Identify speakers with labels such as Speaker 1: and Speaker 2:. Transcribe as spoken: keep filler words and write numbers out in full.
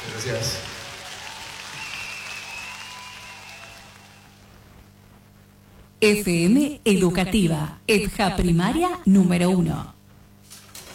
Speaker 1: Gracias.
Speaker 2: F M Educativa, Edja Primaria número uno.